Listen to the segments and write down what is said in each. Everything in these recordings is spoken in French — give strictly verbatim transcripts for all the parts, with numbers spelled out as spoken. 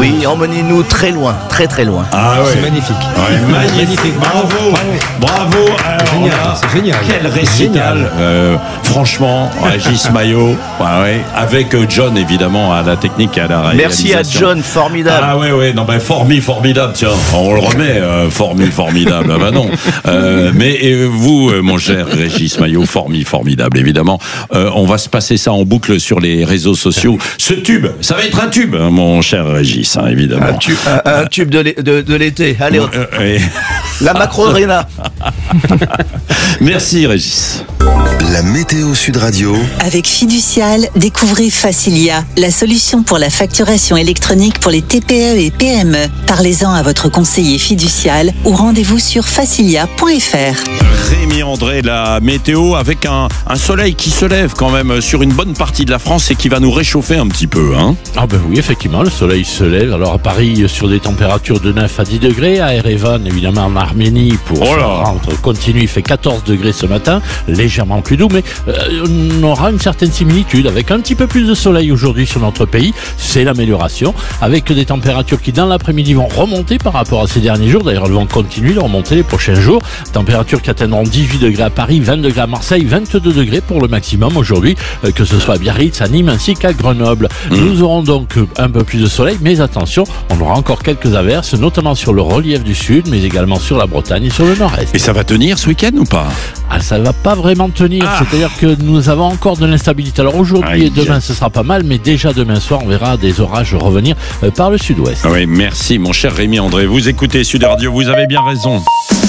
Oui, emmenez-nous très loin, très très loin. Ah ouais. C'est magnifique. Ouais, magnifique. Magnifique. Bravo. Bravo. Alors, Génial, là, c'est génial. Quel récital. Génial. Euh, franchement, Régis Maillot, ouais, ouais, avec John évidemment à la technique et à la réalisation. Merci à John, formidable. Ah ouais, ouais, non, ben, formi, formidable, tiens, on le remet, euh, formi, formidable, ah bah non. Euh, mais euh, vous, euh, mon cher Régis Maillot, formi, formidable, évidemment. Euh, on va se passer ça en boucle sur les réseaux sociaux. Ce tube, ça va être un tube, hein, mon cher Régis, hein, évidemment. Un tube, un, un tube de, l'é- de, de l'été. Allez, on- Euh, euh, la Macro Arena. Merci, Régis. La météo Sud Radio. Avec Fiducial, découvrez Facilia, la solution pour la facturation électronique pour les T P E et P M E. Parlez-en à votre conseiller fiducial ou rendez-vous sur facilia point f r. Rémi André, la météo avec un, un soleil qui se lève quand même sur une bonne partie de la France et qui va nous réchauffer un petit peu. Hein. Ah ben oui, effectivement, le soleil se lève. Alors à Paris, sur des températures de neuf à dix degrés. À Erevan, évidemment, en Arménie, pour Oh là. se rendre continu, il fait quatorze degrés ce matin, légèrement plus doux, mais euh, on aura une certaine similitude avec un petit peu plus de soleil aujourd'hui sur notre pays. C'est l'amélioration, avec des températures qui, dans l'après-midi, vont remonter par rapport à ces derniers jours. D'ailleurs, elles vont continuer de remonter les prochains jours. Températures qui atteindront dix-huit degrés à Paris, vingt degrés à Marseille, vingt-deux degrés pour le maximum aujourd'hui, euh, que ce soit à Biarritz, à Nîmes ainsi qu'à Grenoble. Mmh. Nous aurons donc un peu plus de soleil, mais attention, on aura encore quelques averses, notamment sur le relief du sud, mais également sur la Bretagne et sur le nord-est. Et ça va tenir ce week-end ou pas? Ah, ça va pas vraiment tenir, Ah. c'est-à-dire que nous avons encore de l'instabilité. Alors aujourd'hui Aïe. et demain, ce sera pas mal, mais déjà demain soir, on verra des orages revenir euh, par le sud-ouest. Ah oui, merci mon cher Rémi André. Vous écoutez Sud Radio, vous avez bien raison.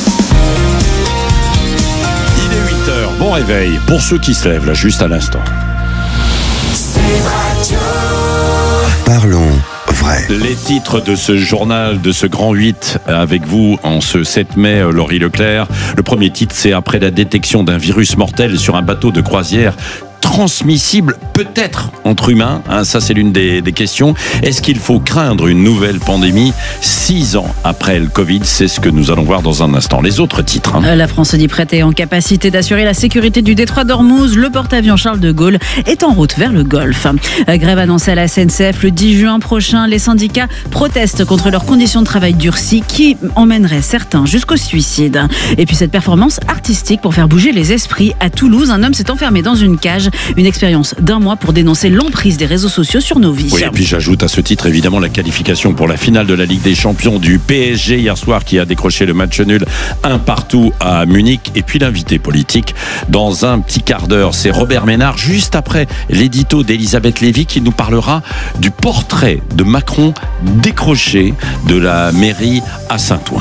Il est huit heures, bon réveil pour ceux qui se lèvent là juste à l'instant. Parlons vrai. Les titres de ce journal, de ce grand huit avec vous en ce sept mai, Laurie Leclerc. Le premier titre, c'est après la détection d'un virus mortel sur un bateau de croisière transmissible peut-être entre humains, hein, ça c'est l'une des, des questions. Est-ce qu'il faut craindre une nouvelle pandémie six ans après le Covid? C'est ce que nous allons voir dans un instant. Les autres titres. Hein. La France se dit prête et en capacité d'assurer la sécurité du détroit d'Ormuz. Le porte-avions Charles de Gaulle est en route vers le Golfe. Grève annoncée à la S N C F le dix juin prochain. Les syndicats protestent contre leurs conditions de travail durcies qui emmèneraient certains jusqu'au suicide. Et puis cette performance artistique pour faire bouger les esprits. À Toulouse, un homme s'est enfermé dans une cage. Une expérience d'un mois pour dénoncer l'emprise des réseaux sociaux sur nos vies. Oui, et puis j'ajoute à ce titre évidemment la qualification pour la finale de la Ligue des Champions du P S G hier soir qui a décroché le match nul un partout à Munich. Et puis l'invité politique dans un petit quart d'heure, c'est Robert Ménard, juste après l'édito d'Elisabeth Lévy qui nous parlera du portrait de Macron décroché de la mairie à Saint-Ouen.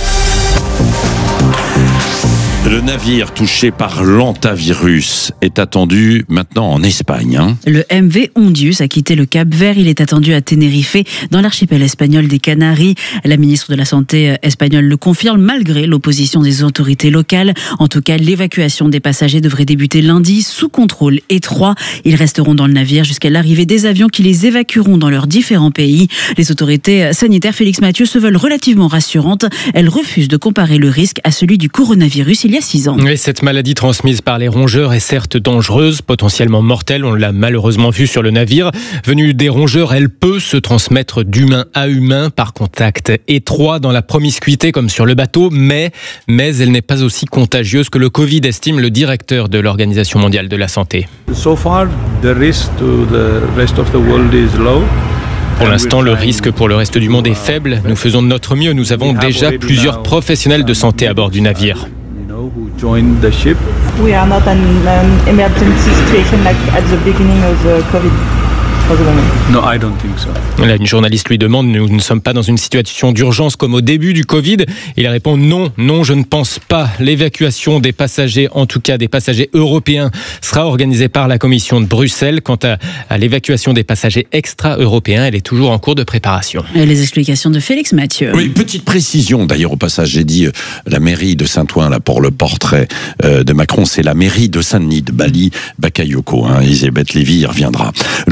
Le navire touché par l'hantavirus est attendu maintenant en Espagne. Hein. Le M V Ondius a quitté le Cap-Vert. Il est attendu à Tenerife, dans l'archipel espagnol des Canaries. La ministre de la Santé espagnole le confirme, malgré l'opposition des autorités locales. En tout cas, l'évacuation des passagers devrait débuter lundi sous contrôle étroit. Ils resteront dans le navire jusqu'à l'arrivée des avions qui les évacueront dans leurs différents pays. Les autorités sanitaires, Félix Mathieu, se veulent relativement rassurantes. Elles refusent de comparer le risque à celui du coronavirus il y a six ans. Oui, cette maladie transmise par les rongeurs est certes dangereuse, potentiellement mortelle, on l'a malheureusement vu sur le navire. Venue des rongeurs, elle peut se transmettre d'humain à humain par contact étroit dans la promiscuité comme sur le bateau, mais, mais elle n'est pas aussi contagieuse que le Covid, estime le directeur de l'Organisation mondiale de la santé. So far, the risk to the rest of the world is low. Pour l'instant, le risque pour le reste du monde est faible. Nous faisons de notre mieux. Nous avons déjà plusieurs professionnels de santé à bord du navire. Who joined the ship. We are not in an emergency situation like at the beginning of the COVID. No, I don't think so. Là, une journaliste lui demande, nous ne sommes pas dans une situation d'urgence comme au début du Covid. Il répond non, non, je ne pense pas. L'évacuation des passagers, en tout cas des passagers européens, sera organisée par la Commission de Bruxelles. Quant à, à l'évacuation des passagers extra-européens, elle est toujours en cours de préparation. Et les explications de Félix Mathieu. Oui, petite précision d'ailleurs au passage, j'ai dit euh, la mairie de Saint-Ouen là pour le portrait euh, de Macron, c'est la mairie de Saint-Denis, de Bali Bakayoko. Hein, Elisabeth Lévy y reviendra. Le Moyen-Orient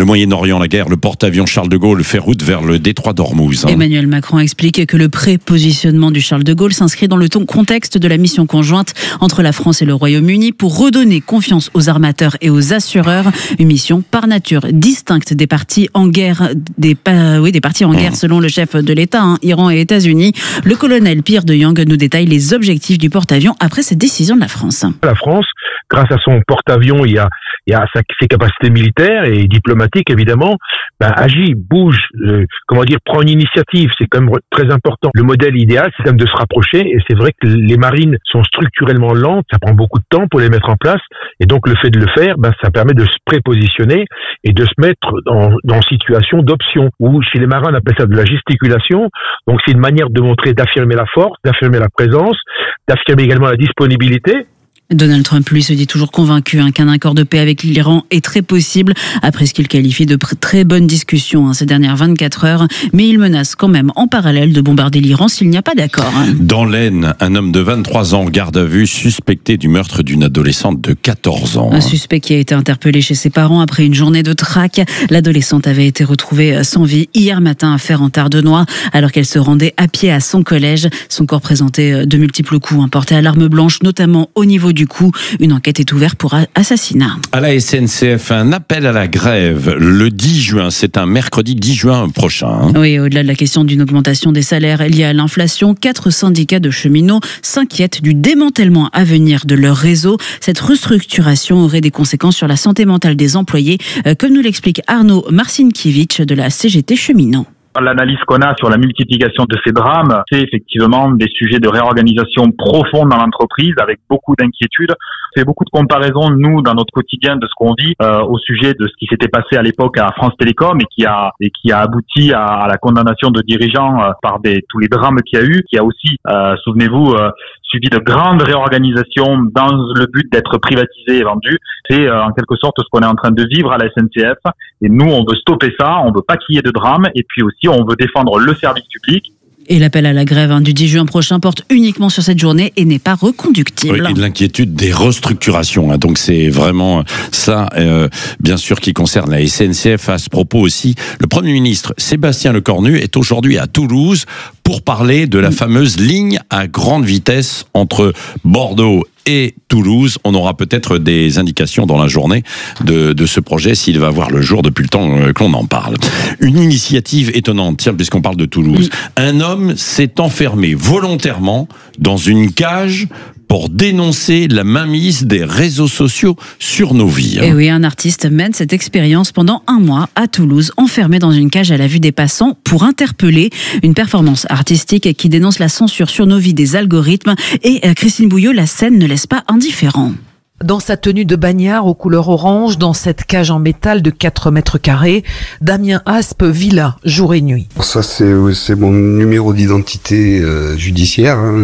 Lorient-la-Guerre, le porte-avions Charles de Gaulle fait route vers le détroit d'Ormuz. Emmanuel Macron explique que le prépositionnement du Charles de Gaulle s'inscrit dans le contexte de la mission conjointe entre la France et le Royaume-Uni pour redonner confiance aux armateurs et aux assureurs. Une mission par nature distincte des partis en guerre, des, euh, oui, des partis en guerre selon le chef de l'État, hein, Iran et États-Unis. Le colonel Pierre de Yang nous détaille les objectifs du porte-avions après cette décision de la France. La France, grâce à son porte-avions, il y a, il y a sa, ses capacités militaires et diplomatiques évidemment, ben, agit, bouge, euh, comment dire, prend une initiative, c'est quand même très important. Le modèle idéal, c'est quand même de se rapprocher, et c'est vrai que les marines sont structurellement lentes, ça prend beaucoup de temps pour les mettre en place, et donc le fait de le faire, ben, ça permet de se prépositionner et de se mettre dans, dans situation d'option, ou chez les marins on appelle ça de la gesticulation, donc c'est une manière de montrer, d'affirmer la force, d'affirmer la présence, d'affirmer également la disponibilité. Donald Trump, lui, se dit toujours convaincu hein, qu'un accord de paix avec l'Iran est très possible, après ce qu'il qualifie de pr- très bonne discussion hein, ces dernières vingt-quatre heures. Mais il menace quand même en parallèle de bombarder l'Iran s'il n'y a pas d'accord. Hein. Dans l'Aisne, un homme de vingt-trois ans, garde à vue, suspecté du meurtre d'une adolescente de quatorze ans. Un suspect qui a été interpellé chez ses parents après une journée de traque. L'adolescente avait été retrouvée sans vie hier matin à Ferrand-Tardenois, alors qu'elle se rendait à pied à son collège. Son corps présentait de multiples coups, hein, portés à l'arme blanche, notamment au niveau du cou. Une enquête est ouverte pour assassinat. À la S N C F, un appel à la grève le dix juin. C'est un mercredi dix juin prochain. Hein. Oui, au-delà de la question d'une augmentation des salaires liée à l'inflation, quatre syndicats de cheminots s'inquiètent du démantèlement à venir de leur réseau. Cette restructuration aurait des conséquences sur la santé mentale des employés, comme nous l'explique Arnaud Marcinkiewicz de la C G T Cheminots. L'analyse qu'on a sur la multiplication de ces drames, c'est effectivement des sujets de réorganisation profonde dans l'entreprise avec beaucoup d'inquiétudes. C'est beaucoup de comparaisons, nous, dans notre quotidien, de ce qu'on vit euh, au sujet de ce qui s'était passé à l'époque à France Télécom et qui a et qui a abouti à, à la condamnation de dirigeants euh, par des tous les drames qu'il y a eu, qui a aussi, euh, souvenez-vous, euh, suivi de grandes réorganisations dans le but d'être privatisé et vendu. C'est euh, en quelque sorte ce qu'on est en train de vivre à la S N C F. Et nous, on veut stopper ça, on veut pas qu'il y ait de drame, et puis aussi on veut défendre le service public. Et l'appel à la grève hein, du dix juin prochain porte uniquement sur cette journée et n'est pas reconductible. Oui, et de l'inquiétude des restructurations. Hein. Donc c'est vraiment ça, euh, bien sûr, qui concerne la S N C F. À ce propos aussi, le Premier ministre Sébastien Lecornu est aujourd'hui à Toulouse pour parler de la fameuse ligne à grande vitesse entre Bordeaux et Toulouse. On aura peut-être des indications dans la journée de, de ce projet, s'il va voir le jour depuis le temps que l'on en parle. Une initiative étonnante, tiens, puisqu'on parle de Toulouse. Oui. Un homme s'est enfermé volontairement dans une cage pour dénoncer la mainmise des réseaux sociaux sur nos vies. Hein. Et oui, un artiste mène cette expérience pendant un mois à Toulouse, enfermé dans une cage à la vue des passants pour interpeller. Une performance artistique qui dénonce la censure sur nos vies des algorithmes. Et Christine Bouillot, la scène ne laisse pas indifférent. Dans sa tenue de bagnard aux couleurs orange, dans cette cage en métal de quatre mètres carrés, Damien Aspe vit là, jour et nuit. Ça, c'est, c'est mon numéro d'identité euh, judiciaire. Hein,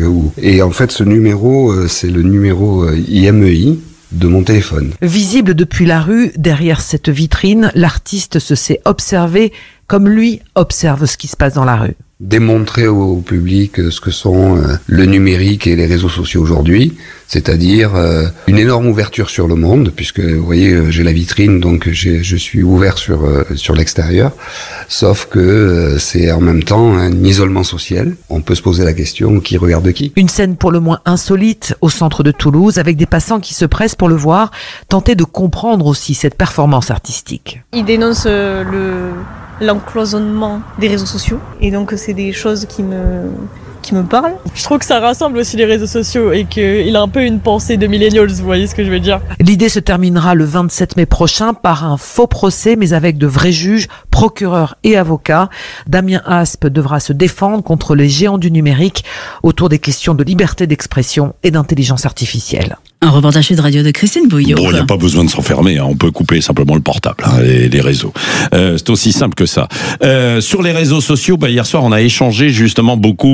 et en fait, ce numéro, euh, c'est le numéro euh, I M E I de mon téléphone. Visible depuis la rue, derrière cette vitrine, l'artiste se sait observer comme lui observe ce qui se passe dans la rue. Démontrer au public ce que sont euh, le numérique et les réseaux sociaux aujourd'hui, c'est-à-dire euh, une énorme ouverture sur le monde, puisque vous voyez, j'ai la vitrine, donc j'ai, je suis ouvert sur euh, sur l'extérieur, sauf que euh, c'est en même temps un isolement social. On peut se poser la question, qui regarde qui ? Une scène pour le moins insolite au centre de Toulouse, avec des passants qui se pressent pour le voir, tenter de comprendre aussi cette performance artistique. Il dénonce euh, le... l'encloisonnement des réseaux sociaux, et donc c'est des choses qui me qui me parlent. Je trouve que ça rassemble aussi les réseaux sociaux et qu'il a un peu une pensée de millennials, vous voyez ce que je veux dire. L'idée se terminera le vingt-sept mai prochain par un faux procès, mais avec de vrais juges, procureurs et avocats. Damien Aspe devra se défendre contre les géants du numérique autour des questions de liberté d'expression et d'intelligence artificielle. Un reportage de radio de Christine Bouillot. Bon, il n'y a pas besoin de s'enfermer, hein. On peut couper simplement le portable, hein, les, les réseaux. Euh, c'est aussi simple que ça. Euh, sur les réseaux sociaux, bah, hier soir, on a échangé justement beaucoup pour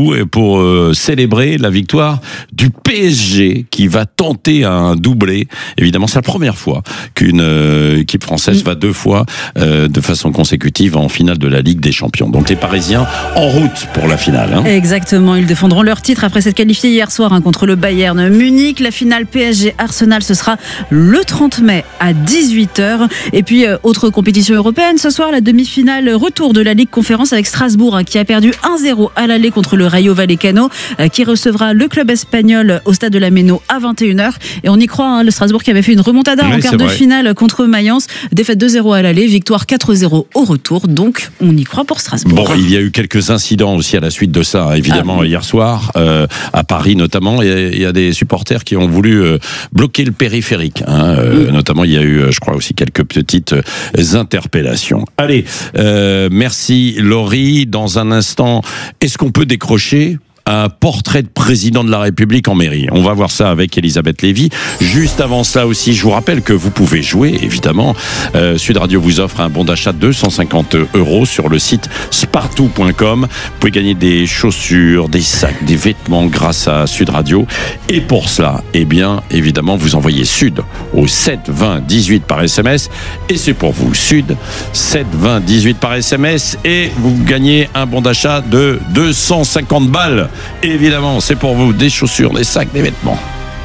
pour euh, célébrer la victoire du P S G qui va tenter un doublé. Évidemment, c'est la première fois qu'une euh, équipe française va deux fois euh, de façon consécutive en finale de la Ligue des Champions. Donc les Parisiens en route pour la finale. Hein. Exactement, ils défendront leur titre après s'être qualifiés hier soir hein, contre le Bayern Munich. La finale P S G-Arsenal, ce sera le trente mai à dix-huit heures. Et puis, euh, autre compétition européenne, ce soir, la demi-finale retour de la Ligue Conférence avec Strasbourg hein, qui a perdu un zéro à l'aller contre le Rayo Vallecano euh, qui recevra le club espagnol au stade de la Méno à vingt et une heures. Et on y croit, hein, le Strasbourg qui avait fait une remontada oui, en quart de vrai. finale contre Mayence. Défaite deux zéro à l'aller, victoire quatre zéro au retour. Donc, on y croit pour Strasbourg. Bon, il y a eu quelques incidents aussi à la suite de ça, hein, évidemment, ah. hier soir, euh, à Paris notamment. Il y, a, il y a des supporters qui ont voulu euh, bloquer le périphérique. Hein, euh, mmh. Notamment, il y a eu, je crois, aussi quelques petites euh, interpellations. Allez, euh, merci Laurie. Dans un instant, est-ce qu'on peut décrocher un portrait de président de la République en mairie? On va voir ça avec Elisabeth Lévy. Juste avant cela aussi, je vous rappelle que vous pouvez jouer, évidemment. Euh, Sud Radio vous offre un bon d'achat de deux cent cinquante euros sur le site spartou point com. Vous pouvez gagner des chaussures, des sacs, des vêtements grâce à Sud Radio. Et pour cela, eh bien, évidemment, vous envoyez Sud au sept vingt dix-huit par S M S. Et c'est pour vous, Sud, sept vingt dix-huit par S M S. Et vous gagnez un bon d'achat de deux cent cinquante balles. Et évidemment, c'est pour vous des chaussures, des sacs, des vêtements.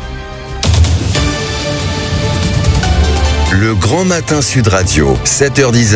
Le Grand Matin Sud Radio, sept heures dix.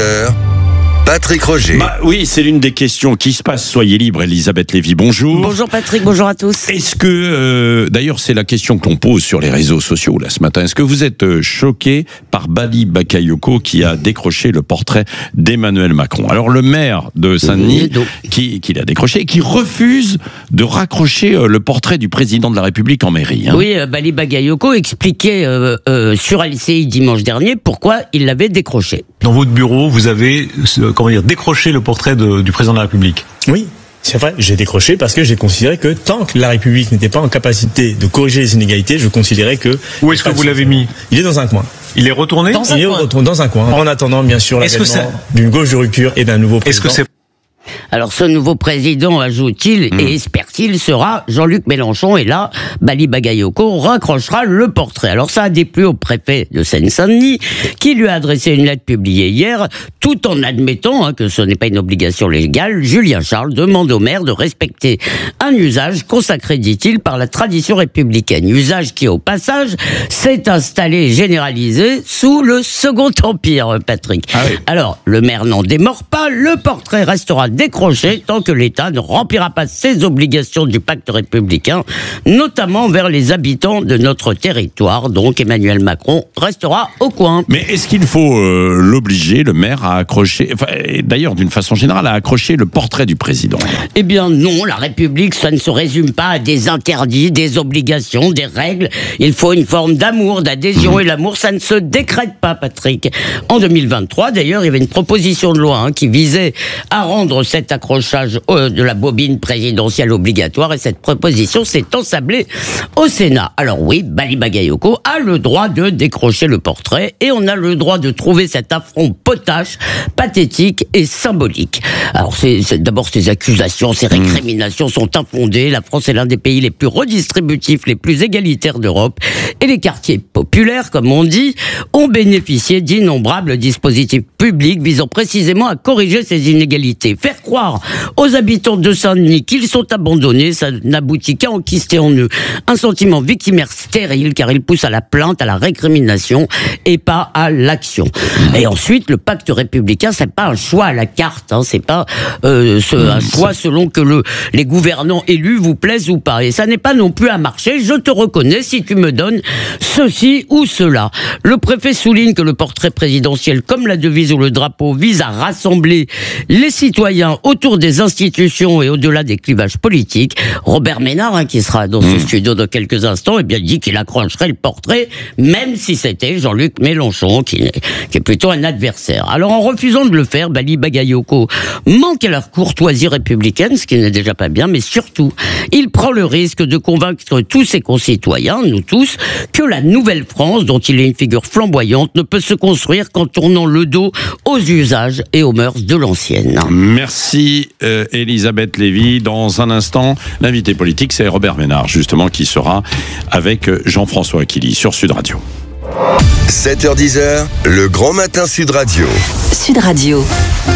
Patrick Roger. Bah oui, c'est l'une des questions qui se passe. Soyez libre, Elisabeth Lévy. Bonjour. Bonjour Patrick, bonjour à tous. Est-ce que, euh, d'ailleurs, c'est la question qu'on pose sur les réseaux sociaux là ce matin. Est-ce que vous êtes euh, choqué par Bali Bakayoko qui a décroché le portrait d'Emmanuel Macron? Alors le maire de Saint-Denis qui, qui l'a décroché et qui refuse de raccrocher euh, le portrait du président de la République en mairie. Hein. Oui, euh, Bali Bakayoko expliquait euh, euh, sur L C I dimanche dernier pourquoi il l'avait décroché. Dans votre bureau, vous avez euh, comment dire, décroché le portrait de, du président de la République. Oui, c'est vrai, j'ai décroché parce que j'ai considéré que tant que la République n'était pas en capacité de corriger les inégalités, je considérais que... Où est-ce que vous l'avez mis? Il est dans un coin. Il est retourné? Dans un Il coin. est retourné dans un coin. En attendant, bien sûr, l'avènement d'une gauche de rupture et d'un nouveau président. Est-ce que c'est... Alors ce nouveau président, ajoute-t-il, mmh. et espère-t-il, sera Jean-Luc Mélenchon. Et là, Bali Bakayoko raccrochera le portrait. Alors ça a déplu au préfet de Seine-Saint-Denis, qui lui a adressé une lettre publiée hier, tout en admettant hein, que ce n'est pas une obligation légale. Julien Charles demande au maire de respecter un usage consacré, dit-il, par la tradition républicaine. Usage qui, au passage, s'est installé et généralisé sous le Second Empire, Patrick. Ah oui. Alors, le maire n'en démord pas, le portrait restera décroché tant que l'État ne remplira pas ses obligations du pacte républicain, notamment vers les habitants de notre territoire. Donc Emmanuel Macron restera au coin. Mais est-ce qu'il faut euh, l'obliger, le maire, à accrocher, enfin, d'ailleurs d'une façon générale, à accrocher le portrait du président? Eh bien non, la République, ça ne se résume pas à des interdits, des obligations, des règles. Il faut une forme d'amour, d'adhésion, mmh. et l'amour, ça ne se décrète pas, Patrick. En deux mille vingt-trois, d'ailleurs, il y avait une proposition de loi hein, qui visait à rendre cet accrochage euh, de la bobine présidentielle obligatoire, et cette proposition s'est ensablée au Sénat. Alors oui, Bali Bakayoko a le droit de décrocher le portrait, et on a le droit de trouver cet affront potache, pathétique et symbolique. Alors c'est, c'est d'abord ces accusations, ces récriminations sont infondées. La France est l'un des pays les plus redistributifs, les plus égalitaires d'Europe, et les quartiers populaires, comme on dit, ont bénéficié d'innombrables dispositifs publics visant précisément à corriger ces inégalités. Faire croire aux habitants de Saint-Denis qu'ils sont abandonnés, ça n'aboutit qu'à enquister en eux un sentiment victimaire stérile, car il pousse à la plainte, à la récrimination et pas à l'action. Et ensuite, le pacte républicain, c'est pas un choix à la carte, hein, c'est pas euh, ce, un choix selon que le, les gouvernants élus vous plaisent ou pas. Et ça n'est pas non plus à marcher. Je te reconnais si tu me donnes ceci ou cela. Le préfet souligne que le portrait présidentiel, comme la devise ou le drapeau, vise à rassembler les citoyens autour des institutions et au-delà des clivages politiques. Robert Ménard, hein, qui sera dans ce studio dans quelques instants, eh bien, dit qu'il accrocherait le portrait, même si c'était Jean-Luc Mélenchon, qui est, qui est plutôt un adversaire. Alors, en refusant de le faire, Bali Bakayoko manque à leur courtoisie républicaine, ce qui n'est déjà pas bien, mais surtout, il prend le risque de convaincre tous ses concitoyens, nous tous, que la nouvelle France, dont il est une figure flamboyante, ne peut se construire qu'en tournant le dos aux usages et aux mœurs de l'ancienne. Merci euh, Elisabeth Lévy. Dans un instant, instants, l'invité politique, c'est Robert Ménard, justement, qui sera avec Jean-François Aquili sur Sud Radio. sept heures dix, le grand matin Sud Radio. Sud Radio.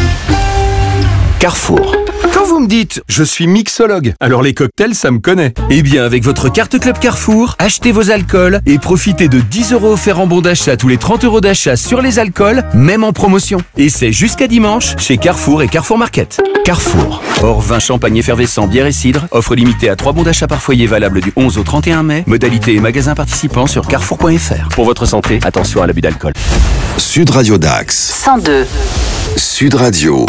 Carrefour. Quand vous me dites « je suis mixologue », alors les cocktails, ça me connaît. Eh bien, avec votre carte Club Carrefour, achetez vos alcools et profitez de dix euros offerts en bon d'achat tous les trente euros d'achat sur les alcools, même en promotion. Et c'est jusqu'à dimanche chez Carrefour et Carrefour Market. Carrefour. Hors vin, champagne effervescent, bière et cidre. Offre limitée à trois bons d'achat par foyer valable du onze au trente et un mai. Modalité et magasins participants sur carrefour point f r. Pour votre santé, attention à l'abus d'alcool. Sud Radio Dax. cent deux. Sud Radio.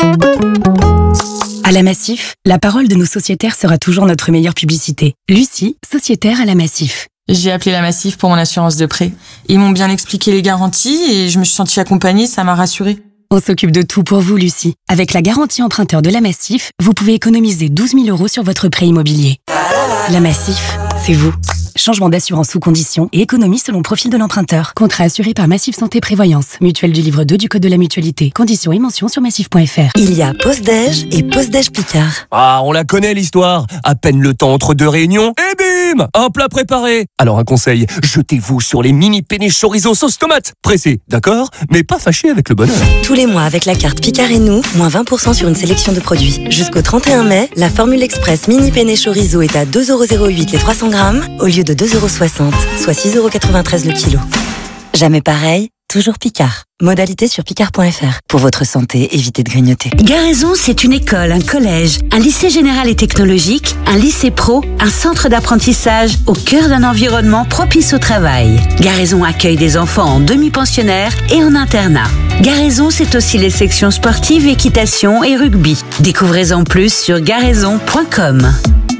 À la Massif, la parole de nos sociétaires sera toujours notre meilleure publicité. Lucie, sociétaire à la Massif. J'ai appelé la Massif pour mon assurance de prêt. Ils m'ont bien expliqué les garanties et je me suis sentie accompagnée, ça m'a rassurée. On s'occupe de tout pour vous, Lucie. Avec la garantie emprunteur de la Massif, vous pouvez économiser douze mille euros sur votre prêt immobilier. La Massif, c'est vous. Changement d'assurance sous conditions et économie selon profil de l'emprunteur. Contrat assuré par Massif Santé Prévoyance. Mutuelle du livre deux du Code de la Mutualité. Conditions et mentions sur massif point f r. Il y a pause-déj et pause-déj Picard. Ah, on la connaît l'histoire. À peine le temps entre deux réunions et bim, un plat préparé. Alors un conseil, jetez-vous sur les mini penne chorizo sauce tomate. Pressé, d'accord, mais pas fâché avec le bonheur. Tous les mois avec la carte Picard et nous, moins vingt pour cent sur une sélection de produits. Jusqu'au trente et un mai, la formule express mini penne chorizo est à deux euros zéro huit les trois cents grammes au lieu de deux euros soixante, soit six euros quatre-vingt-treize le kilo. Jamais pareil, toujours Picard. Modalité sur picard point f r. Pour votre santé, évitez de grignoter. Garaison, c'est une école, un collège, un lycée général et technologique, un lycée pro, un centre d'apprentissage au cœur d'un environnement propice au travail. Garaison accueille des enfants en demi-pensionnaire et en internat. Garaison, c'est aussi les sections sportives, équitation et rugby. Découvrez-en plus sur garaison point com.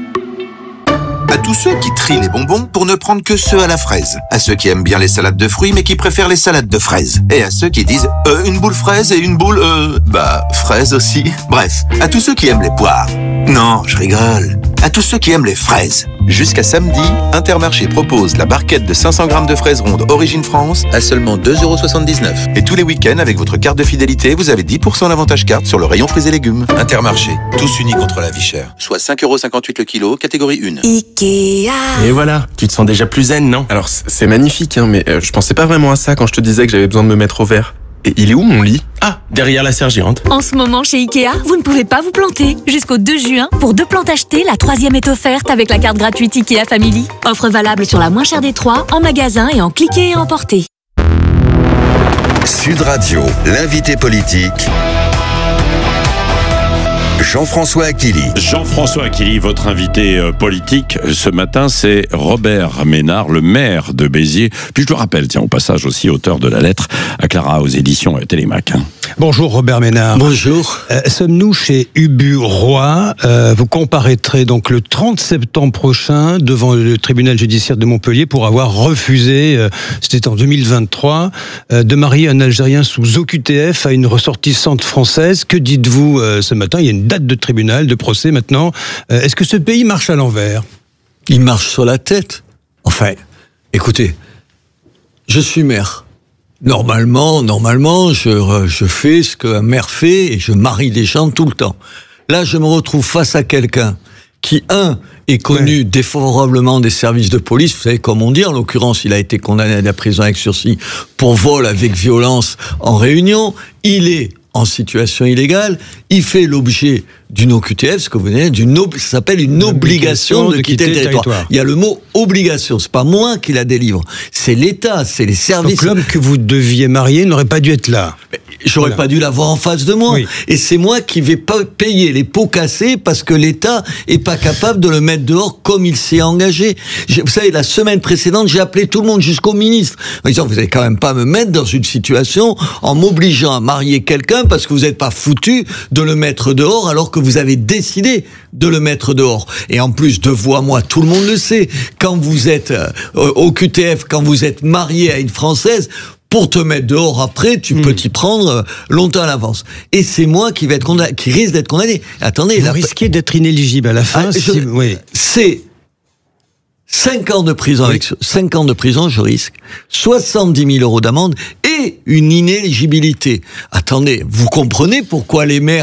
À tous ceux qui trient les bonbons pour ne prendre que ceux à la fraise. À ceux qui aiment bien les salades de fruits mais qui préfèrent les salades de fraises. Et à ceux qui disent euh, une boule fraise et une boule euh... bah fraise aussi. Bref, à tous ceux qui aiment les poires. Non, je rigole. À tous ceux qui aiment les fraises. Jusqu'à samedi, Intermarché propose la barquette de cinq cents grammes de fraises rondes Origine France à seulement deux euros soixante-dix-neuf. Et tous les week-ends, avec votre carte de fidélité, vous avez dix pour cent d'avantage carte sur le rayon fruits et légumes. Intermarché, tous unis contre la vie chère. Soit cinq euros cinquante-huit le kilo, catégorie un. Ikea. Et voilà, tu te sens déjà plus zen, non? Alors c'est magnifique, hein, mais euh, je pensais pas vraiment à ça quand je te disais que j'avais besoin de me mettre au vert. Et il est où mon lit? Ah, derrière la serre géante. En ce moment chez Ikea, vous ne pouvez pas vous planter. Jusqu'au deux juin, pour deux plantes achetées, la troisième est offerte avec la carte gratuite Ikea Family. Offre valable sur la moins chère des trois, en magasin et en cliquer et emporter. Sud Radio, l'invité politique. Jean-François Aquili. Jean-François Aquili, votre invité euh, politique ce matin, c'est Robert Ménard, le maire de Béziers. Puis je le rappelle, tiens, au passage aussi, auteur de la lettre à Clara aux éditions Télémac. Hein. Bonjour Robert Ménard. Bonjour. Euh, sommes-nous chez Ubu Roi. Euh, vous comparaîtrez donc le trente septembre prochain devant le tribunal judiciaire de Montpellier pour avoir refusé, euh, c'était en deux mille vingt-trois, euh, de marier un Algérien sous O Q T F à une ressortissante française. Que dites-vous euh, ce matin? Il y a une date de tribunal, de procès maintenant. Euh, est-ce que ce pays marche à l'envers? Il marche sur la tête. Enfin, écoutez, je suis maire. Normalement, normalement, je, je fais ce qu'un maire fait et je marie des gens tout le temps. Là, je me retrouve face à quelqu'un qui, un, est connu ouais. défavorablement des services de police. Vous savez, comme on dit, en l'occurrence, il a été condamné à la prison avec sursis pour vol avec violence en réunion. Il est en situation illégale, il fait l'objet d'une O Q T F, ce que vous venez d'une ob- ça s'appelle une obligation, obligation de, de quitter, quitter le territoire. territoire. Il y a le mot obligation, c'est pas moi qui la délivre, c'est l'État, c'est les services. Donc l'homme que vous deviez marier n'aurait pas dû être là. Mais j'aurais voilà. pas dû l'avoir en face de moi. Oui. Et c'est moi qui vais pas payer les pots cassés parce que l'État est pas capable de le mettre dehors comme il s'est engagé. Vous savez, la semaine précédente, j'ai appelé tout le monde jusqu'au ministre en disant, vous allez quand même pas me mettre dans une situation en m'obligeant à marier quelqu'un parce que vous n'êtes pas foutu de le mettre dehors alors que vous avez décidé de le mettre dehors. Et en plus, de vous à moi, tout le monde le sait, quand vous êtes euh, au Q T F, quand vous êtes marié à une Française, pour te mettre dehors après, tu mmh. peux t'y prendre longtemps à l'avance. Et c'est moi qui vais être condamné, qui risque d'être condamné. Attendez, vous la... risquez d'être inéligible à la fin. Ah, si... je... oui. C'est cinq ans de prison oui. avec cinq ans de prison, je risque soixante-dix mille euros d'amende et une inéligibilité. Attendez, vous comprenez pourquoi les maires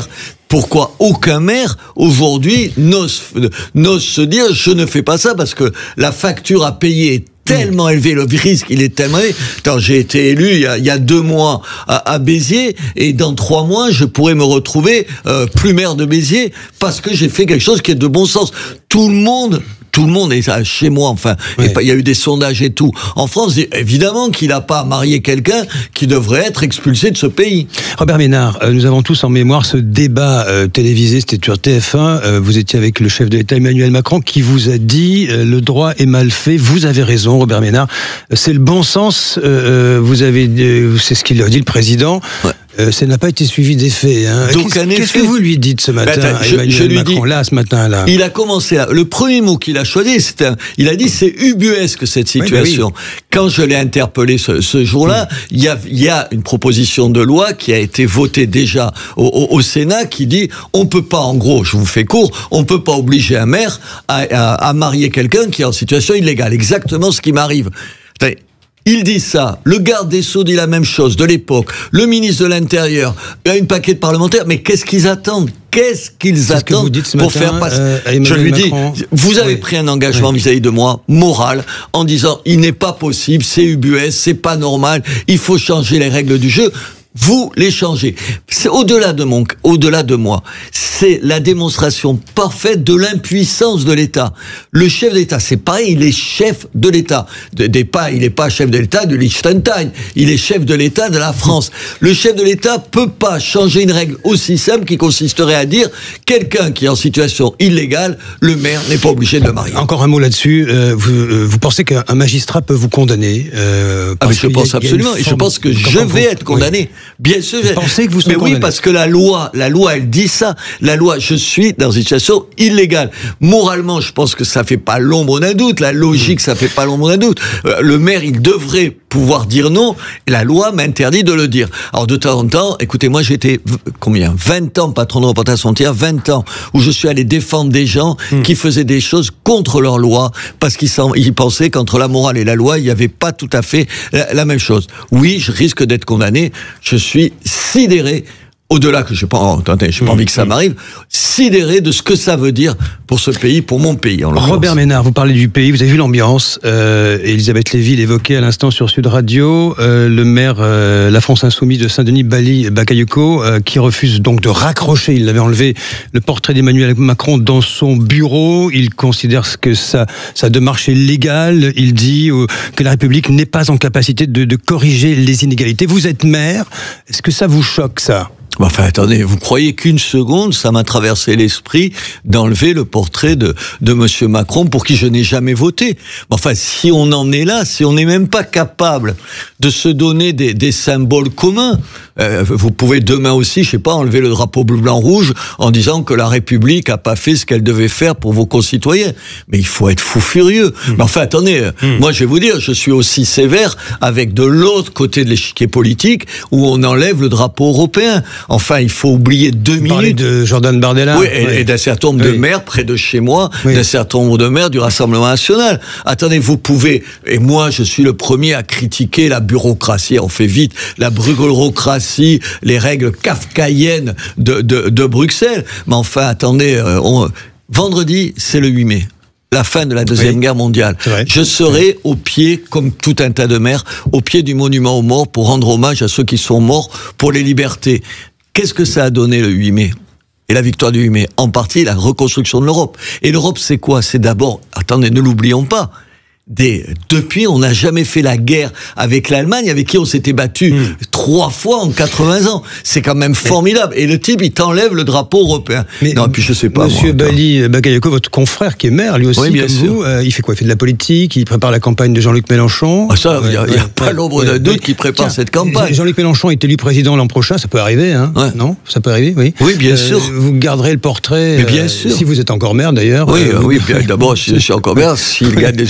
pourquoi aucun maire aujourd'hui n'ose, n'ose se dire je ne fais pas ça parce que la facture à payer est tellement élevé, le risque il est tellement élevé. Attends, j'ai été élu il y a, il y a deux mois à, à Béziers et dans trois mois je pourrais me retrouver euh, plus maire de Béziers parce que j'ai fait quelque chose qui est de bon sens. Tout le monde Tout le monde, et ça, chez moi, enfin, oui. Il y a eu des sondages et tout. En France, évidemment qu'il n'a pas marié quelqu'un qui devrait être expulsé de ce pays. Robert Ménard, euh, nous avons tous en mémoire ce débat euh, télévisé, c'était sur T F un. Euh, vous étiez avec le chef de l'État, Emmanuel Macron, qui vous a dit euh, le droit est mal fait. Vous avez raison, Robert Ménard. C'est le bon sens. Euh, vous avez, euh, c'est ce qu'il a dit le président. Ouais. Euh, ça n'a pas été suivi des faits. Hein. Qu'est-ce, qu'est-ce effet... que vous lui dites ce matin, ben, attends, je, Emmanuel je lui Macron, dis, là, ce matin-là? Il a commencé là. Le premier mot qu'il a choisi, c'était, un, il a dit c'est ubuesque cette situation. Oui, ben oui. Quand je l'ai interpellé ce, ce jour-là, il oui. y a, il y a une proposition de loi qui a été votée déjà au, au, au Sénat qui dit on peut pas, en gros, je vous fais court, on peut pas obliger un maire à, à, à marier quelqu'un qui est en situation illégale. Exactement ce qui m'arrive. Attendez. Il dit ça, le garde des Sceaux dit la même chose de l'époque, le ministre de l'Intérieur, il y a une paquet de parlementaires, mais qu'est-ce qu'ils attendent ? Qu'est-ce qu'ils C'est attendent ce pour matin, faire passer euh, Je lui dis, Macron. Vous avez oui. pris un engagement oui. vis-à-vis de moi, moral, en disant, il n'est pas possible, c'est ubuesque, c'est pas normal, il faut changer les règles du jeu. Vous les changez. C'est au-delà de mon, au-delà de moi. C'est la démonstration parfaite de l'impuissance de l'État. Le chef de l'État, c'est pareil, il est chef de l'État. De, de, pas, il n'est pas chef de l'État du Liechtenstein. Il est chef de l'État de la France. Le chef de l'État peut pas changer une règle aussi simple qui consisterait à dire quelqu'un qui est en situation illégale, le maire n'est pas obligé de le marier. Encore un mot là-dessus. Euh, vous, euh, vous pensez qu'un magistrat peut vous condamner euh, Ah mais je pense a, absolument. Et je pense que je vais être condamné. Oui. Bien sûr. Vous pensez que vous serez Mais condamné. Oui, parce que la loi, la loi, elle dit ça. La loi, je suis dans une situation illégale. Moralement, je pense que ça fait pas l'ombre d'un doute. La logique, ça fait pas l'ombre d'un doute. Euh, le maire, il devrait pouvoir dire non. Et la loi m'interdit de le dire. Alors, de temps en temps, écoutez, moi, j'étais, combien? vingt ans patron de Reporters sans frontières, vingt ans, où je suis allé défendre des gens mmh. qui faisaient des choses contre leur loi, parce qu'ils ils pensaient qu'entre la morale et la loi, il n'y avait pas tout à fait la, la même chose. Oui, je risque d'être condamné. Je suis sidéré, au-delà que je n'ai pas, oh, attendez, j'ai pas mmh, envie que ça mmh. m'arrive, sidéré de ce que ça veut dire pour ce pays, pour mon pays. En Robert Ménard, vous parlez du pays, vous avez vu l'ambiance. Euh, Elisabeth Lévy l'évoquait à l'instant sur Sud Radio, euh, le maire euh, La France Insoumise de Saint-Denis, Bali Bakayoko, euh, qui refuse donc de raccrocher, il avait enlevé le portrait d'Emmanuel Macron dans son bureau. Il considère que ça, ça démarche est légale. Il dit euh, que la République n'est pas en capacité de, de corriger les inégalités. Vous êtes maire, est-ce que ça vous choque, ça ? Enfin, attendez, vous croyez qu'une seconde, ça m'a traversé l'esprit d'enlever le portrait de, de Monsieur Macron pour qui je n'ai jamais voté. Enfin, si on en est là, si on n'est même pas capable de se donner des, des symboles communs, euh, vous pouvez demain aussi, je sais pas, enlever le drapeau bleu, blanc, rouge en disant que la République a pas fait ce qu'elle devait faire pour vos concitoyens. Mais il faut être fou furieux. Mmh. Mais enfin, attendez, mmh. moi je vais vous dire, je suis aussi sévère avec de l'autre côté de l'échiquier politique où on enlève le drapeau européen. Enfin, il faut oublier deux Vous minutes. parlez de Jordan Bardella. Oui, et, oui. et d'un certain nombre oui. de maires près de chez moi, oui. d'un certain nombre de maires du Rassemblement national. Attendez, vous pouvez, et moi je suis le premier à critiquer la bureaucratie, on fait vite, la bureaucratie, les règles kafkaïennes de, de, de Bruxelles. Mais enfin, attendez, on, vendredi, c'est le huit mai. La fin de la Deuxième oui. Guerre mondiale. Je serai oui. au pied, comme tout un tas de maires, au pied du monument aux morts pour rendre hommage à ceux qui sont morts pour les libertés. Qu'est-ce que ça a donné le huit mai ? Et la victoire du huit mai ? En partie, la reconstruction de l'Europe. Et l'Europe, c'est quoi ? C'est d'abord, attendez, ne l'oublions pas, Des, depuis, on n'a jamais fait la guerre avec l'Allemagne, avec qui on s'était battu mmh. trois fois en quatre-vingts ans. C'est quand même formidable. Et le type, il t'enlève le drapeau européen. Mais non, puis je sais pas. Monsieur moi, Bali Bakayoko, votre confrère qui est maire, lui aussi, oui, comme sûr. vous, euh, il fait quoi ? Il fait de la politique, il prépare la campagne de Jean-Luc Mélenchon. Ah, ça, il ouais, n'y a, ouais, a pas ouais, l'ombre d'un ouais, doute ouais. qui prépare Tiens, cette campagne. Jean-Luc Mélenchon est élu président l'an prochain, ça peut arriver, hein ouais. Non ? Ça peut arriver, oui. Oui, bien euh, sûr. Vous garderez le portrait. Mais bien euh, sûr. Si vous êtes encore maire, d'ailleurs. Oui, euh, oui. Vous... D'abord, si je suis encore maire, s'il gagne des élections, il y a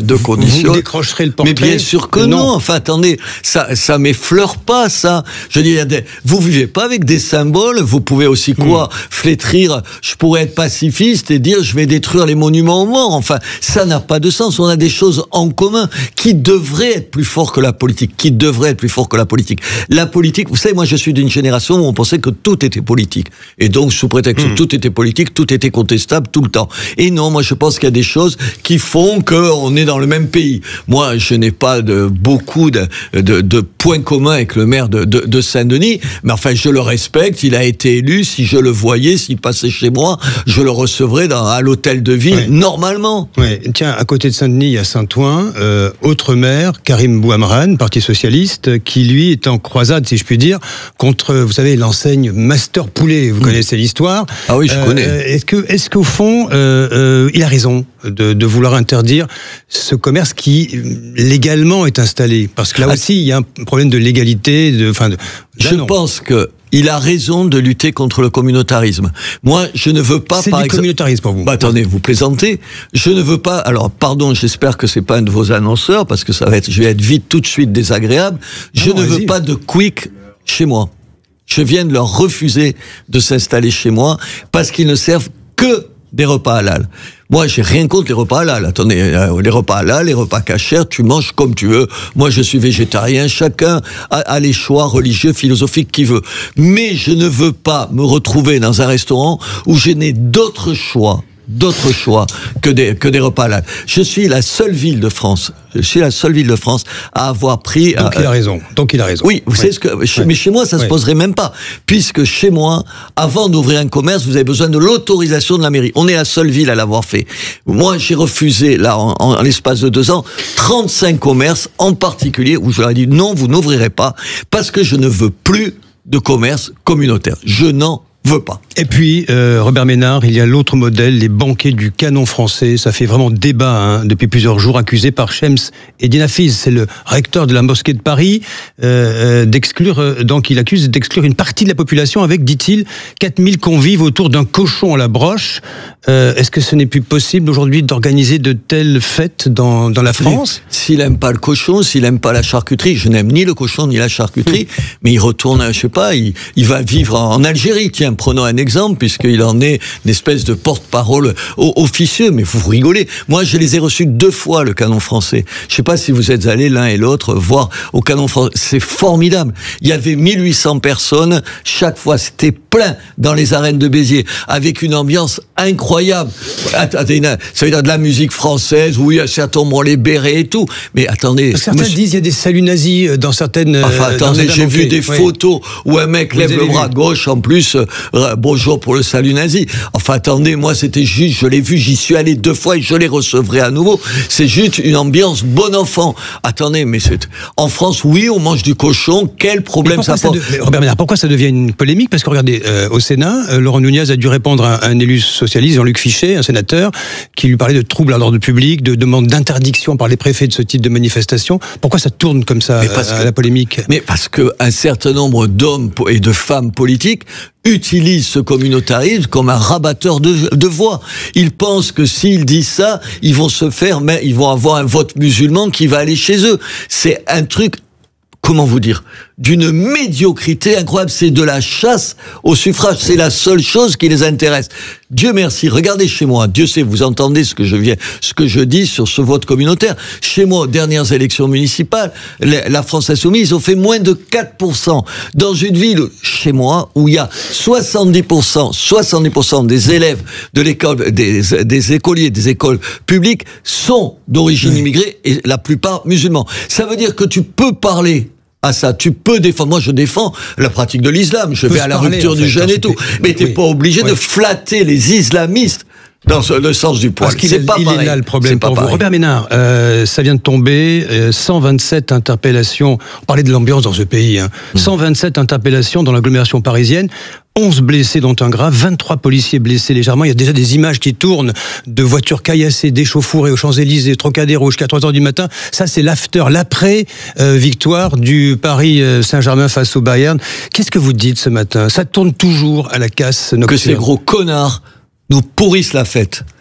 de conditions. Vous décrocherez le portrait. Mais bien sûr que non. non. Enfin, attendez, ça, ça m'effleure pas, ça. Je dis, des... vous vivez pas avec des symboles. Vous pouvez aussi quoi, mmh. flétrir. Je pourrais être pacifiste et dire, je vais détruire les monuments aux morts. Enfin, ça n'a pas de sens. On a des choses en commun qui devraient être plus forts que la politique. Qui devraient être plus forts que la politique. La politique, vous savez, moi, je suis d'une génération où on pensait que tout était politique. Et donc, sous prétexte mmh. que tout était politique, tout était contestable tout le temps. Et non, moi, je pense qu'il y a des choses qui font qu'on est dans le même pays. Moi, je n'ai pas de, beaucoup de, de, de points communs avec le maire de, de, de Saint-Denis, mais enfin, je le respecte, il a été élu, si je le voyais, s'il passait chez moi, je le recevrais dans, à l'hôtel de ville, ouais. normalement. Ouais. Tiens, à côté de Saint-Denis, il y a Saint-Ouen, euh, autre maire, Karim Bouhamran, Parti Socialiste, qui lui est en croisade, si je puis dire, contre, vous savez, l'enseigne Master Poulet, vous mmh. connaissez l'histoire. Ah oui, je euh, connais. Est-ce que, est-ce qu'au fond, euh, euh, il a raison de, de vouloir interdire ce commerce qui, légalement, est installé? Parce que là ah, aussi, il y a un problème de légalité, de, enfin, de, je non. pense que il a raison de lutter contre le communautarisme. Moi, je ne veux pas... C'est par du exemple... communautarisme pour vous. Bah, attendez, vous plaisantez. Je ne veux pas... Alors, pardon, j'espère que c'est pas un de vos annonceurs, parce que ça va être, je vais être vite tout de suite désagréable. Je non, ne veux pas de quick chez moi. Je viens de leur refuser de s'installer chez moi, parce qu'ils ne servent que des repas halal. Moi, j'ai rien contre les repas halal. Attendez, euh, les repas halal, les repas cachers, tu manges comme tu veux. Moi, je suis végétarien. Chacun a, a les choix religieux, philosophiques qu'il veut. Mais je ne veux pas me retrouver dans un restaurant où je n'ai d'autres choix, d'autres choix que des, que des repas halal. Je suis la seule ville de France. Je suis la seule ville de France à avoir pris... Donc euh, il a raison. Donc il a raison. Oui, vous oui. savez ce que... Oui. Mais chez moi, ça ne oui. se poserait même pas. Puisque chez moi, avant d'ouvrir un commerce, vous avez besoin de l'autorisation de la mairie. On est la seule ville à l'avoir fait. Moi, j'ai refusé, là, en, en, en l'espace de deux ans, trente-cinq commerces, en particulier, où je leur ai dit non, vous n'ouvrirez pas, parce que je ne veux plus de commerce communautaire. Je n'en veux pas. Et puis, euh, Robert Ménard, il y a l'autre modèle, les banquets du canon français. Ça fait vraiment débat hein, depuis plusieurs jours, accusé par Shems Eddin Hafiz, c'est le recteur de la mosquée de Paris, euh, d'exclure, euh, donc il accuse d'exclure une partie de la population avec, dit-il, quatre mille convives autour d'un cochon à la broche. Euh, est-ce que ce n'est plus possible aujourd'hui d'organiser de telles fêtes dans, dans la France? S'il aime pas le cochon, s'il aime pas la charcuterie, je n'aime ni le cochon ni la charcuterie, mmh. mais il retourne, je sais pas, il, il va vivre en Algérie, tiens, prenons un exemple, puisqu'il en est une espèce de porte-parole officieux, mais vous rigolez. Moi, je les ai reçus deux fois, le canon français. Je sais pas si vous êtes allés l'un et l'autre voir au canon français. C'est formidable. Il y avait mille huit cents personnes, chaque fois, c'était plein dans les arènes de Béziers, avec une ambiance incroyable. Attendez, ça veut dire de la musique française, oui, certains ont les bérets et tout, mais attendez... Certains monsieur... disent qu'il y a des saluts nazis dans certaines... Enfin, attendez, j'ai vu des oui. photos où un mec vous lève le bras vu. gauche, en plus... Euh, bonjour pour le salut nazi. Enfin, attendez, moi, c'était juste, je l'ai vu, j'y suis allé deux fois et je les recevrai à nouveau. C'est juste une ambiance bon enfant. Attendez, mais c'est, en France, oui, on mange du cochon, quel problème ça pose? De... Robert Ménard, pourquoi ça devient une polémique? Parce que regardez, euh, au Sénat, euh, Laurent Nunez a dû répondre à un élu socialiste, Jean-Luc Fichet, un sénateur, qui lui parlait de troubles à l'ordre public, de demandes d'interdiction par les préfets de ce type de manifestation. Pourquoi ça tourne comme ça à, à que, la polémique? Mais parce qu'un certain nombre d'hommes et de femmes politiques utilisent ce communautarisme comme un rabatteur de, de voix. Ils pensent que s'ils disent ça, ils vont se faire, mais ils vont avoir un vote musulman qui va aller chez eux. C'est un truc, comment vous dire, d'une médiocrité incroyable. C'est de la chasse au suffrage. C'est la seule chose qui les intéresse. Dieu merci. Regardez chez moi. Dieu sait, vous entendez ce que je viens, ce que je dis sur ce vote communautaire. Chez moi, aux dernières élections municipales, la France Insoumise, ils ont fait moins de quatre pour cent. Dans une ville, chez moi, où il y a soixante-dix pour cent, soixante-dix pour cent des élèves de l'école, des, des écoliers, des écoles publiques sont d'origine immigrée et la plupart musulmans. Ça veut dire que tu peux parler à ça, tu peux défendre. Moi, je défends la pratique de l'islam. Je vais à la parler, rupture en fait, du jeûne et tout. Mais t'es oui. pas obligé oui. de flatter les islamistes dans le sens du poil. Parce qu'il est, pas il est là le problème pour vous. Robert Ménard, euh, ça vient de tomber, euh, cent vingt-sept interpellations. On parlait de l'ambiance dans ce pays. Hein. Mmh. cent vingt-sept interpellations dans l'agglomération parisienne. onze blessés dont un grave, vingt-trois policiers blessés légèrement. Il y a déjà des images qui tournent de voitures caillassées, d'échauffourées aux Champs-Élysées, Trocadéro jusqu'à trois heures du matin. Ça, c'est l'after, l'après-victoire euh, du Paris Saint-Germain face au Bayern. Qu'est-ce que vous dites ce matin? Ça tourne toujours à la casse nocturne. Que ces gros connards nous pourrissent la fête.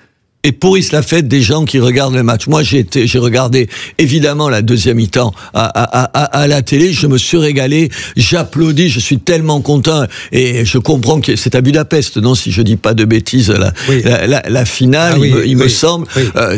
et pourrissent la fête des gens qui regardent le match. Moi, j'ai été, j'ai regardé évidemment la deuxième mi-temps à, à, à, à la télé. Je me suis régalé. J'applaudis. Je suis tellement content. Et je comprends que c'est à Budapest, non, si je dis pas de bêtises, la, oui. la, la, la finale, ah, oui, il, me, il oui. me semble. Oui. Euh,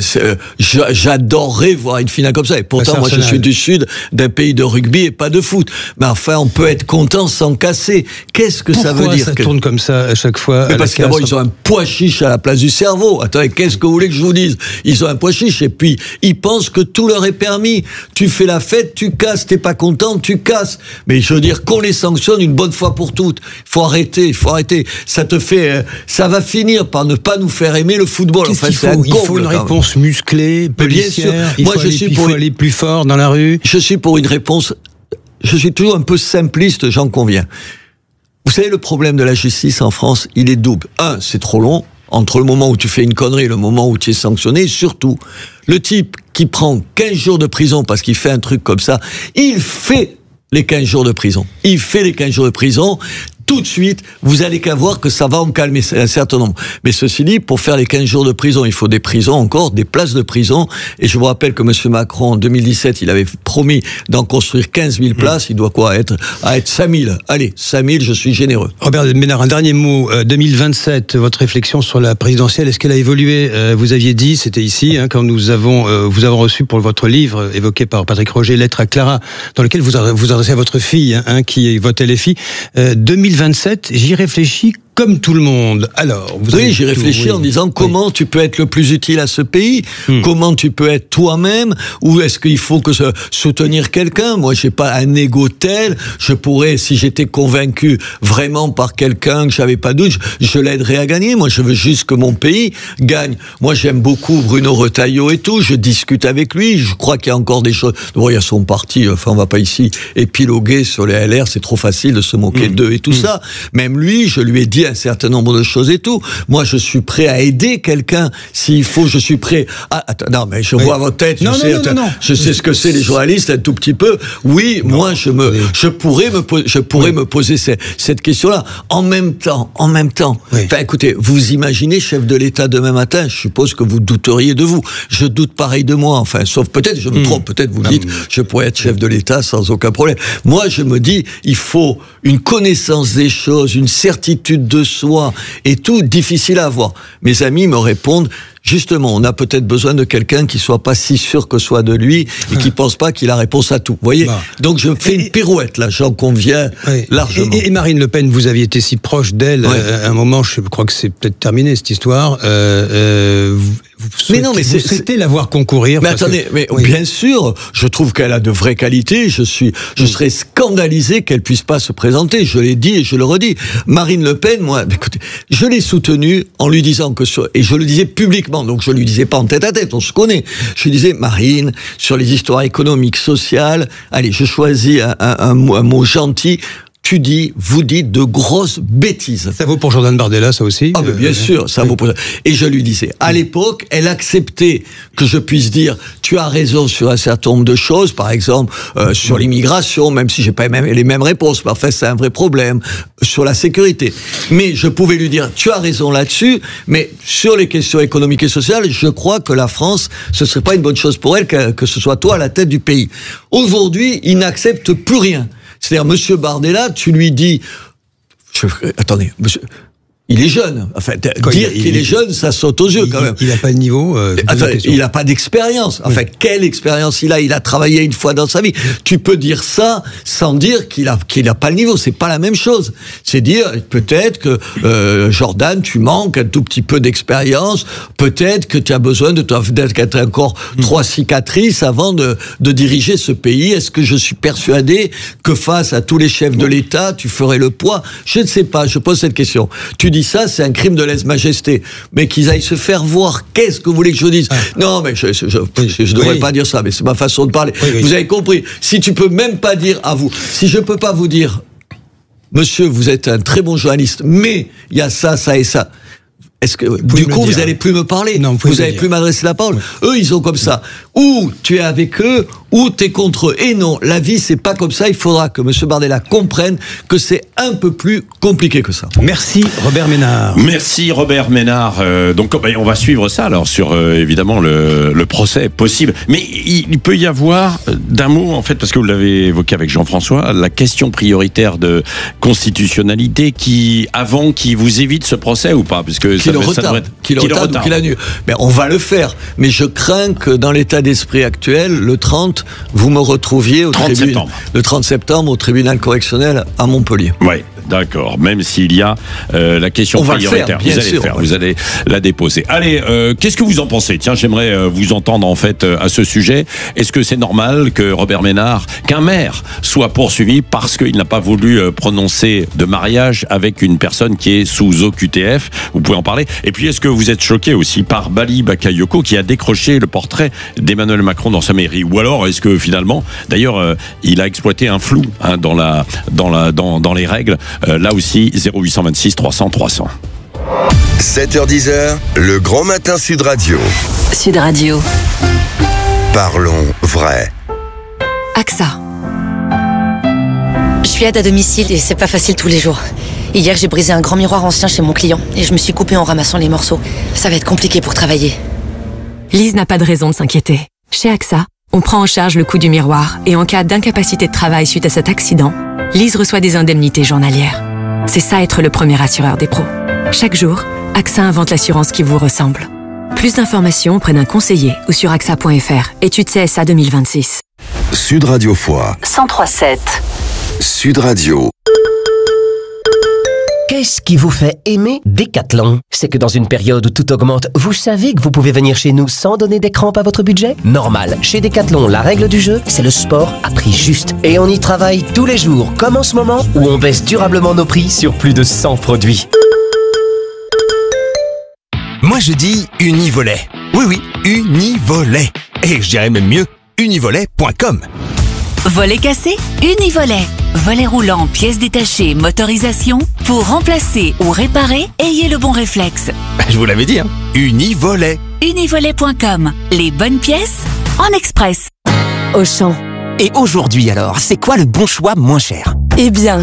j'adorerais voir une finale comme ça. Et pourtant, bah, moi, je suis du sud, d'un pays de rugby et pas de foot. Mais enfin, on peut être content sans casser. Qu'est-ce que Pourquoi ça veut dire ça que... tourne comme ça à chaque fois? Mais parce que d'abord, ils ont un pois chiche à la place du cerveau. Attendez, qu'est-ce que vous voulez que je vous dise? Ils ont un pois chiche et puis ils pensent que tout leur est permis. Tu fais la fête, tu casses, t'es pas content, tu casses. Mais je veux dire qu'on les sanctionne une bonne fois pour toutes. Il faut arrêter, il faut arrêter. Ça te fait, euh, ça va finir par ne pas nous faire aimer le football. Enfin, c'est un comble, il faut une réponse musclée, policière. Il, Moi, faut, je aller, suis il faut aller plus fort dans la rue. Je suis pour une réponse. Je suis toujours un peu simpliste, j'en conviens. Vous savez, le problème de la justice en France, il est double. Un, c'est trop long. Entre le moment où tu fais une connerie et le moment où tu es sanctionné, et surtout, le type qui prend quinze jours de prison parce qu'il fait un truc comme ça, il fait les quinze jours de prison. Il fait les quinze jours de prison. Tout de suite, vous allez qu'à voir que ça va en calmer un certain nombre. Mais ceci dit, pour faire les quinze jours de prison, il faut des prisons encore, des places de prison. Et je vous rappelle que M. Macron, en deux mille dix-sept, il avait promis d'en construire quinze mille places. Il doit quoi être, à être cinq mille. Allez, cinq mille, je suis généreux. Robert Ménard, un dernier mot. Euh, deux mille vingt-sept, votre réflexion sur la présidentielle, est-ce qu'elle a évolué? euh, Vous aviez dit, c'était ici, hein, quand nous avons, euh, vous avons reçu pour votre livre, euh, évoqué par Patrick Roger, Lettre à Clara, dans lequel vous vous adressez à votre fille, hein, qui vote L F I. Euh, deux mille vingt-sept, j'y réfléchis comme tout le monde. Alors, vous oui, j'y réfléchis oui. en disant comment oui. tu peux être le plus utile à ce pays, hmm. comment tu peux être toi-même, ou est-ce qu'il faut que ce, soutenir quelqu'un? Moi, j'ai pas un ego tel. Je pourrais, si j'étais convaincu vraiment par quelqu'un que j'avais pas doute, je, je l'aiderais à gagner. Moi, je veux juste que mon pays gagne. Moi, j'aime beaucoup Bruno Retailleau et tout. Je discute avec lui. Je crois qu'il y a encore des choses. Bon, il y a son parti. Enfin, on va pas ici épiloguer sur les L R. C'est trop facile de se moquer hmm. d'eux et tout hmm. ça. Même lui, je lui ai dit un certain nombre de choses et tout. Moi, je suis prêt à aider quelqu'un s'il faut. Je suis prêt à... Attends, non, mais je oui. vois votre tête. Non, je non, sais, non, non, non. je sais ce que c'est les journalistes un tout petit peu. Oui, non, moi, je me, oui. je pourrais me, je pourrais oui. me poser cette, cette question-là. En même temps, en même temps. Oui. Enfin, écoutez, vous imaginez chef de l'État demain matin. Je suppose que vous douteriez de vous. Je doute pareil de moi. Enfin, sauf peut-être, je me trompe. Mmh. Peut-être vous dites, je pourrais être chef de l'État sans aucun problème. Moi, je me dis, il faut une connaissance des choses, une certitude de soi et tout, difficile à avoir. Mes amis me répondent, justement, on a peut-être besoin de quelqu'un qui soit pas si sûr que soit de lui et qui pense pas qu'il a réponse à tout. Vous voyez? Bah. Donc je fais et, une pirouette là, j'en conviens oui. largement. Et, et Marine Le Pen, vous aviez été si proche d'elle, ouais. euh, à un moment, je crois que c'est peut-être terminé cette histoire. Euh, euh, vous, vous souhaitez, mais non, mais vous souhaitez la voir concourir. Mais attendez, que, mais oui. bien sûr, je trouve qu'elle a de vraies qualités. Je suis, je oui. serais scandalisé qu'elle puisse pas se présenter. Je l'ai dit et je le redis. Marine Le Pen, moi, écoutez, je l'ai soutenue en lui disant que sur, et je le disais publiquement. Donc je lui disais pas en tête à tête, on se connaît. Je lui disais, Marine, sur les histoires économiques, sociales, allez, je choisis un, un, un, mot, un mot gentil. Tu dis, vous dites de grosses bêtises. Ça vaut pour Jordan Bardella, ça aussi? Ah, mais bien euh, sûr, ça oui. vaut pour... Et je lui disais, à l'époque, elle acceptait que je puisse dire, tu as raison sur un certain nombre de choses, par exemple, euh, sur l'immigration, même si j'ai pas les mêmes réponses, mais enfin, c'est un vrai problème, sur la sécurité. Mais je pouvais lui dire, tu as raison là-dessus, mais sur les questions économiques et sociales, je crois que la France, ce serait pas une bonne chose pour elle que, que ce soit toi à la tête du pays. Aujourd'hui, il n'accepte plus rien. C'est-à-dire, Monsieur Bardella, tu lui dis... Je, attendez, monsieur... Il est jeune. Enfin, Quoi, dire il, qu'il il, est jeune, ça saute aux yeux il, quand même. Il n'a pas de niveau. Euh, Attendez, il n'a pas d'expérience. Enfin, oui. quelle expérience il a? Il a travaillé une fois dans sa vie. Tu peux dire ça sans dire qu'il a qu'il a pas le niveau. C'est pas la même chose. C'est dire peut-être que euh, Jordan, tu manques un tout petit peu d'expérience. Peut-être que tu as besoin de d'être encore mmh. trois cicatrices avant de de diriger ce pays. Est-ce que je suis persuadé que face à tous les chefs de l'État, tu ferais le poids? Je ne sais pas. Je pose cette question. Tu dis ça, c'est un crime de lèse-majesté. Mais qu'ils aillent se faire voir, qu'est-ce que vous voulez que je dise? Ah. Non, mais je je, je, je, je devrais oui. pas dire ça, mais c'est ma façon de parler. Oui, oui. Vous avez compris. Si tu peux même pas dire à vous, si je peux pas vous dire, monsieur, vous êtes un très bon journaliste, mais il y a ça, ça et ça. Est-ce que, du coup, vous n'allez plus me parler? Non, vous n'allez plus m'adresser la parole. Oui. Eux, ils ont comme ça. Ou tu es avec eux, ou t'es contre eux. Et non, la vie, c'est pas comme ça. Il faudra que M. Bardella comprenne que c'est un peu plus compliqué que ça. Merci Robert Ménard. Merci Robert Ménard. Euh, donc on va suivre ça alors sur euh, évidemment le, le procès possible. Mais il, il peut y avoir d'un mot en fait, parce que vous l'avez évoqué avec Jean-François, la question prioritaire de constitutionnalité qui avant qui vous évite ce procès ou pas, parce que qui le retarde, être... qui le retarde ou qui l'annule. Mais on va le faire. Mais je crains que dans l'état d'esprit actuel, le trente, vous me retrouviez au tribunal, le trente septembre au tribunal correctionnel à Montpellier. Oui. D'accord, même s'il y a euh, la question on prioritaire, va le faire, vous allez sûr, faire, ouais. vous allez la déposer. Allez, euh, qu'est-ce que vous en pensez ? Tiens, j'aimerais euh, vous entendre en fait euh, à ce sujet. Est-ce que c'est normal que Robert Ménard, qu'un maire soit poursuivi parce qu'il n'a pas voulu euh, prononcer de mariage avec une personne qui est sous O Q T F ? Vous pouvez en parler. Et puis, est-ce que vous êtes choqué aussi par Bali Bakayoko qui a décroché le portrait d'Emmanuel Macron dans sa mairie ? Ou alors, est-ce que finalement, d'ailleurs, euh, il a exploité un flou hein, dans la, dans la, dans, dans les règles. Euh, là aussi, zéro huit deux six trois cents trois cents. sept heures dix, le grand matin Sud Radio. Sud Radio. Parlons vrai. A X A. Je suis aide à domicile et c'est pas facile tous les jours. Hier, j'ai brisé un grand miroir ancien chez mon client et je me suis coupée en ramassant les morceaux. Ça va être compliqué pour travailler. Lise n'a pas de raison de s'inquiéter. Chez A X A, on prend en charge le coût du miroir et en cas d'incapacité de travail suite à cet accident, Lise reçoit des indemnités journalières. C'est ça être le premier assureur des pros. Chaque jour, A X A invente l'assurance qui vous ressemble. Plus d'informations auprès d'un conseiller ou sur A X A point F R. Étude C S A deux mille vingt-six. Sud Radio Foix. cent trois sept. Sud Radio. Qu'est-ce qui vous fait aimer Decathlon ? C'est que dans une période où tout augmente, vous savez que vous pouvez venir chez nous sans donner des crampes à votre budget ? Normal. Chez Decathlon, la règle du jeu, c'est le sport à prix juste. Et on y travaille tous les jours, comme en ce moment, où on baisse durablement nos prix sur plus de cent produits. Moi je dis Univolet. Oui oui, Univolet. Et je dirais même mieux, univolet point com. Volet cassé, Univolet. Volet roulant, pièces détachées, motorisation. Pour remplacer ou réparer, ayez le bon réflexe. Je vous l'avais dit, hein. Univolet. Univolet point com. Les bonnes pièces en express. Auchan. Et aujourd'hui alors, c'est quoi le bon choix moins cher ? Eh bien,